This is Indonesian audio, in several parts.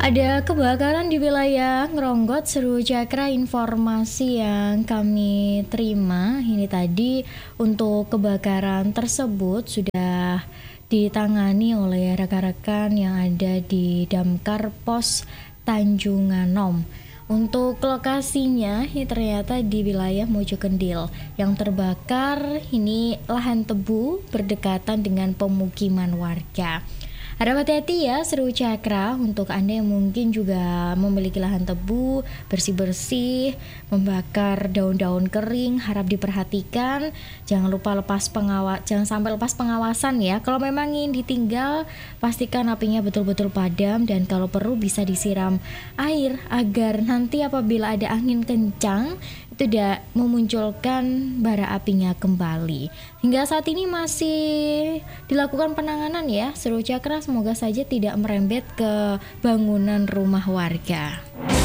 Ada kebakaran di wilayah Ngronggot, Seru Cakra. Informasi yang kami terima ini tadi, untuk kebakaran tersebut sudah ditangani oleh rekan-rekan yang ada di Damkar Pos Tanjunganom. Untuk lokasinya ini ternyata di wilayah Mojogendil. Yang terbakar ini lahan tebu berdekatan dengan pemukiman warga. Harap hati-hati ya Seru Cakra, untuk Anda yang mungkin juga memiliki lahan tebu, bersih-bersih, membakar daun-daun kering, harap diperhatikan. Jangan lupa jangan sampai lepas pengawasan ya. Kalau memang ingin ditinggal, pastikan apinya betul-betul padam, dan kalau perlu bisa disiram air agar nanti apabila ada angin kencang tidak memunculkan bara apinya kembali. Hingga saat ini masih dilakukan penanganan ya Seru Cakra, semoga saja tidak merembet ke bangunan rumah warga.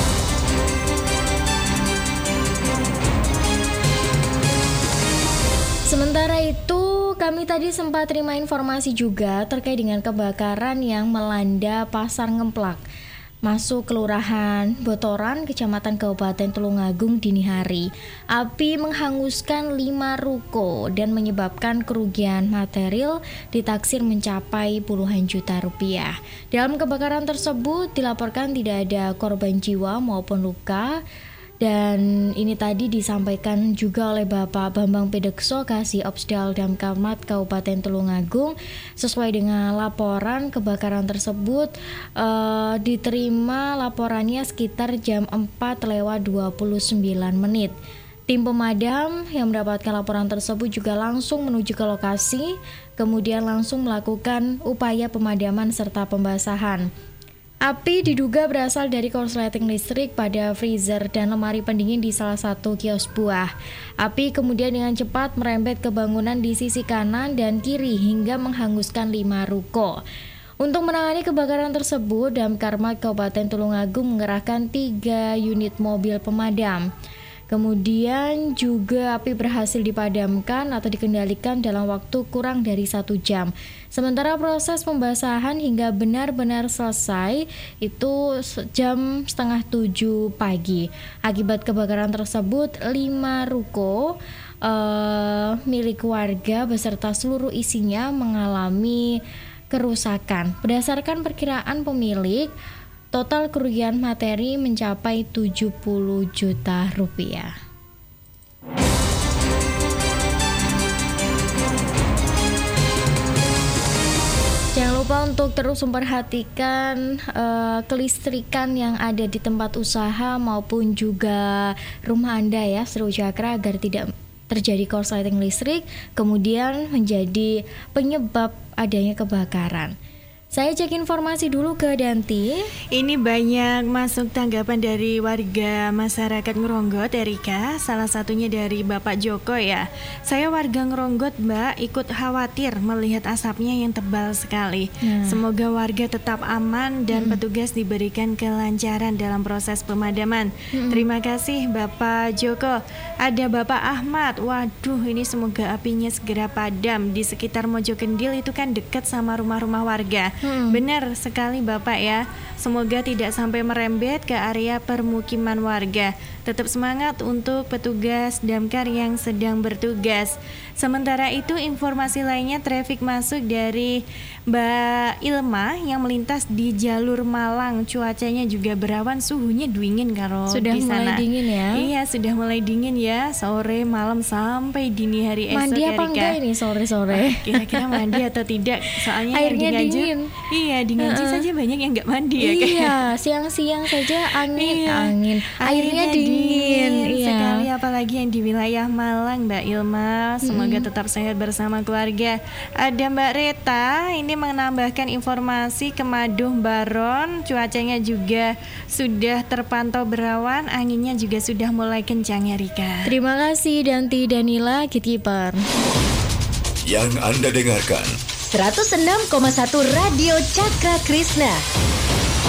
Sementara itu, kami tadi sempat terima informasi juga terkait dengan kebakaran yang melanda Pasar Ngemplak, masuk Kelurahan Botoran, Kecamatan Kabupaten Tulungagung dini hari. Api menghanguskan 5 ruko dan menyebabkan kerugian material ditaksir mencapai puluhan juta rupiah. Dalam kebakaran tersebut dilaporkan tidak ada korban jiwa maupun luka. Dan ini tadi disampaikan juga oleh Bapak Bambang Pedekso, Kasih Opsdal Damkarmat Kabupaten Tulungagung. Sesuai dengan laporan, kebakaran tersebut diterima laporannya sekitar jam 4:29. Tim pemadam yang mendapatkan laporan tersebut juga langsung menuju ke lokasi, kemudian langsung melakukan upaya pemadaman serta pembasahan. Api diduga berasal dari korsleting listrik pada freezer dan lemari pendingin di salah satu kios buah. Api kemudian dengan cepat merembet ke bangunan di sisi kanan dan kiri hingga menghanguskan 5 ruko. Untuk menangani kebakaran tersebut, Damkarmat Kabupaten Tulungagung mengerahkan 3 unit mobil pemadam. Kemudian juga api berhasil dipadamkan atau dikendalikan dalam waktu kurang dari 1 jam. Sementara proses pembasahan hingga benar-benar selesai itu jam 6:30 pagi. Akibat kebakaran tersebut, 5 ruko milik warga beserta seluruh isinya mengalami kerusakan. Berdasarkan perkiraan pemilik, total kerugian materi mencapai 70 juta rupiah. Jangan lupa untuk terus memperhatikan kelistrikan yang ada di tempat usaha maupun juga rumah Anda ya Seru Cakra, agar tidak terjadi korsleting listrik kemudian menjadi penyebab adanya kebakaran. Saya cek informasi dulu ke Danti. Ini banyak masuk tanggapan dari warga masyarakat Ngronggot, Erika. Salah satunya dari Bapak Joko ya. Saya warga Ngronggot, Mbak, ikut khawatir melihat asapnya yang tebal sekali. Semoga warga tetap aman dan petugas diberikan kelancaran dalam proses pemadaman. Terima kasih Bapak Joko. Ada Bapak Ahmad. Waduh, ini semoga apinya segera padam. Di sekitar Mojogendil itu kan dekat sama rumah-rumah warga. Benar sekali Bapak ya. Semoga tidak sampai merembet ke area permukiman warga. Tetap semangat untuk petugas damkar yang sedang bertugas. Sementara itu informasi lainnya, trafik masuk dari Mbak Ilma yang melintas di jalur Malang. Cuacanya juga berawan, suhunya dingin kalau sudah di sana. Sudah mulai dingin ya? Iya, sudah mulai dingin ya. Sore, malam sampai dini hari esok. Mandi apa enggak ini sore-sore? Kira-kira mandi atau tidak? Soalnya airnya dingin. Iya, di Nganjuk saja banyak yang nggak mandi ya. Iya, siang-siang saja angin. Airnya dingin. Sekali, apalagi yang di wilayah Malang, Mbak Ilma. Semoga tetap sehat bersama keluarga. Ada Mbak Reta, ini menambahkan informasi ke Maduh Baron. Cuacanya juga sudah terpantau berawan, anginnya juga sudah mulai kencang ya Rika. Terima kasih Danti Danila, Gatekeeper. Yang Anda dengarkan 106,1 Radio Cakra Krishna.